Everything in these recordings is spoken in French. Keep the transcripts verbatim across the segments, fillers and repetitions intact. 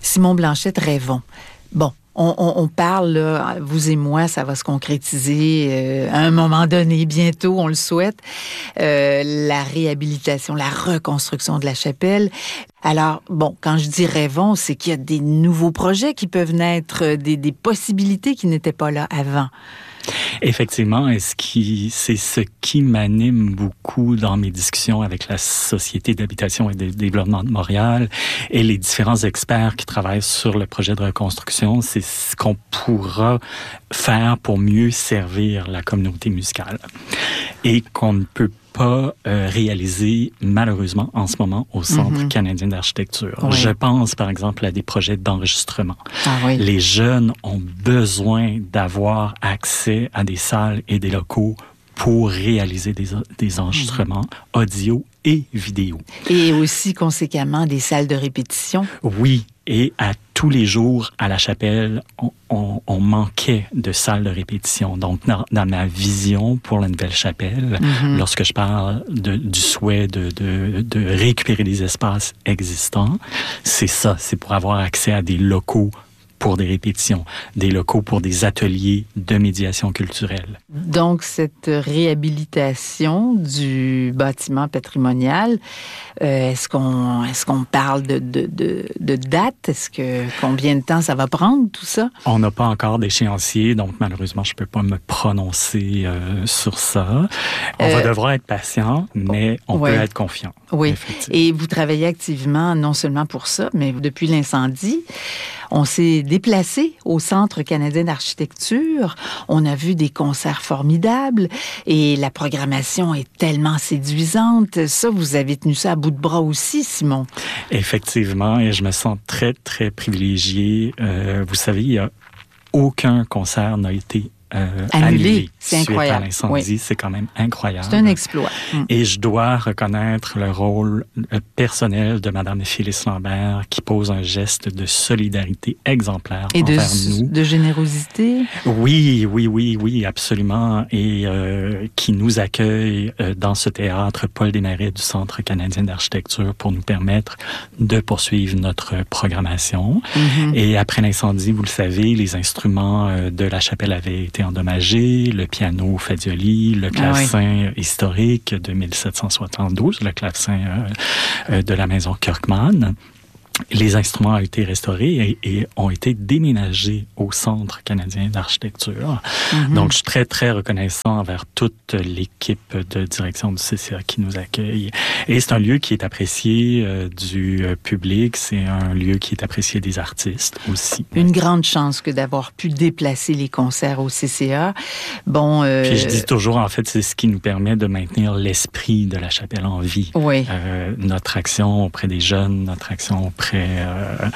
Simon Blanchette, rêvons. Bon. On, on, on parle, là, vous et moi, ça va se concrétiser euh, à un moment donné, bientôt, on le souhaite, euh, la réhabilitation, la reconstruction de la chapelle. Alors, bon, quand je dis rêvons, c'est qu'il y a des nouveaux projets qui peuvent naître, des, des possibilités qui n'étaient pas là avant. Effectivement, et ce qui, c'est ce qui m'anime beaucoup dans mes discussions avec la Société d'habitation et de développement de Montréal et les différents experts qui travaillent sur le projet de reconstruction, c'est ce qu'on pourra faire pour mieux servir la communauté musicale et qu'on ne peut pas euh, réalisé malheureusement en ce moment au Centre mm-hmm. canadien d'architecture. Oui. Je pense par exemple à des projets d'enregistrement. Ah, oui. Les jeunes ont besoin d'avoir accès à des salles et des locaux pour réaliser des, des enregistrements mm-hmm. audio et vidéo. Et aussi conséquemment des salles de répétition. Oui. Et à tous les jours, à la chapelle, on, on, on manquait de salles de répétition. Donc, dans, dans ma vision pour la nouvelle chapelle, mm-hmm. lorsque je parle de, du souhait de, de, de récupérer des espaces existants, c'est ça, c'est pour avoir accès à des locaux pour des répétitions, des locaux pour des ateliers de médiation culturelle. Donc, cette réhabilitation du bâtiment patrimonial, euh, est-ce qu'on, est-ce qu'on parle de, de, de, de date? Est-ce que, combien de temps ça va prendre, tout ça? On n'a pas encore d'échéancier, donc malheureusement, je ne peux pas me prononcer euh, sur ça. On euh, va devoir être patient, mais on ouais. peut être confiant. Oui, et vous travaillez activement, non seulement pour ça, mais depuis l'incendie, on s'est déplacé au Centre canadien d'architecture. On a vu des concerts formidables et la programmation est tellement séduisante. Ça, vous avez tenu ça à bout de bras aussi, Simon. Effectivement, et je me sens très, très privilégié. Euh, vous savez, il n'y a aucun concert n'a été Euh, annulé, annulé c'est suite incroyable. à l'incendie, oui. c'est quand même incroyable. C'est un exploit. Mm. Et je dois reconnaître le rôle personnel de Madame Phyllis Lambert qui pose un geste de solidarité exemplaire et envers de, nous. de générosité. Oui, oui, oui, oui, absolument. Et euh, qui nous accueille euh, dans ce théâtre Paul Desmarais du Centre canadien d'architecture pour nous permettre de poursuivre notre programmation. Mm-hmm. Et après l'incendie, vous le savez, les instruments euh, de la chapelle avaient été endommagé, le piano Fadioli, le clavecin ah oui. historique de mille sept cent soixante-douze, le clavecin euh, euh, de la maison Kirkman. Les instruments ont été restaurés et, et ont été déménagés au Centre canadien d'architecture. Mm-hmm. Donc, je suis très, très reconnaissant envers toute l'équipe de direction du C C A qui nous accueille. Et c'est un lieu qui est apprécié euh, du public. C'est un lieu qui est apprécié des artistes aussi. Une grande chance que d'avoir pu déplacer les concerts au C C A. Bon, euh... Puis je dis toujours, en fait, c'est ce qui nous permet de maintenir l'esprit de la chapelle en vie. Oui. Euh, notre action auprès des jeunes, notre action auprès Euh,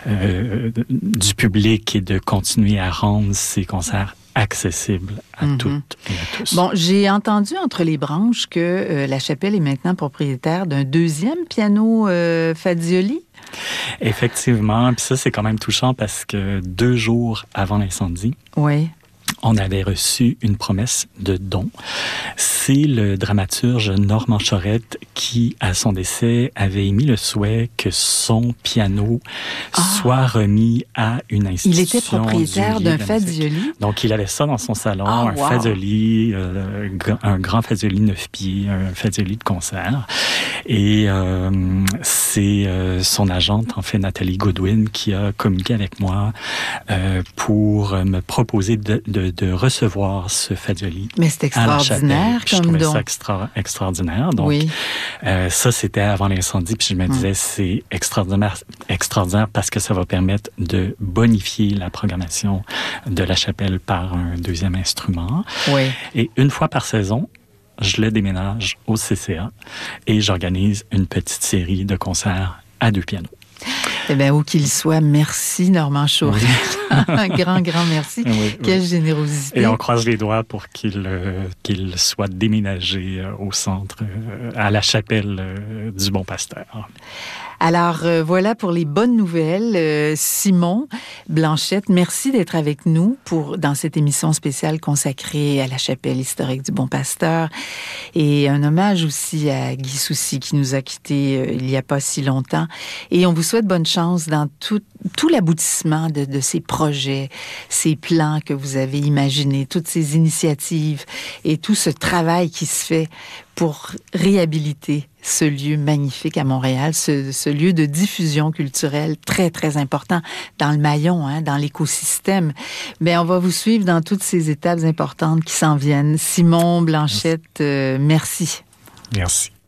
euh, du public et de continuer à rendre ces concerts accessibles à mm-hmm. toutes et à tous. Bon, j'ai entendu entre les branches que euh, la chapelle est maintenant propriétaire d'un deuxième piano euh, Fadioli. Effectivement, puis ça, c'est quand même touchant parce que deux jours avant l'incendie, oui. on avait reçu une promesse de don. C'est le dramaturge Normand Chorette qui, à son décès, avait émis le souhait que son piano ah. soit remis à une institution. Il était propriétaire d'un Fadioli. Donc, il avait ça dans son salon, ah, un wow. Fadioli, euh, un grand Fadioli neuf pieds, un Fadioli de concert. Et euh, c'est euh, son agente, en fait, Nathalie Goodwin, qui a communiqué avec moi euh, pour me proposer de, de de recevoir ce Fadioli. Mais c'est extraordinaire comme je trouvais don. ça extra, extraordinaire. Donc, oui. euh, ça, c'était avant l'incendie. Puis je me disais, hum. c'est extraordinaire, extraordinaire parce que ça va permettre de bonifier la programmation de la chapelle par un deuxième instrument. Oui. Et une fois par saison, je le déménage au C C A et j'organise une petite série de concerts à deux pianos. Eh bien, où qu'il soit, merci Normand Chorette. Oui. Un grand, grand merci. Oui, Quelle oui. générosité. Et on croise les doigts pour qu'il, euh, qu'il soit déménagé euh, au centre, euh, à la chapelle euh, du Bon Pasteur. Alors, euh, voilà pour les bonnes nouvelles. Euh, Simon Blanchette, merci d'être avec nous pour, dans cette émission spéciale consacrée à la chapelle historique du Bon Pasteur. Et un hommage aussi à Guy Soucy qui nous a quittés euh, il n'y a pas si longtemps. Et on vous souhaite bonne chance dans toutes tout l'aboutissement de, de ces projets, ces plans que vous avez imaginés, toutes ces initiatives et tout ce travail qui se fait pour réhabiliter ce lieu magnifique à Montréal, ce, ce lieu de diffusion culturelle très, très important dans le maillon, hein, dans l'écosystème. Mais on va vous suivre dans toutes ces étapes importantes qui s'en viennent. Simon Blanchette, merci. Euh, merci. Merci.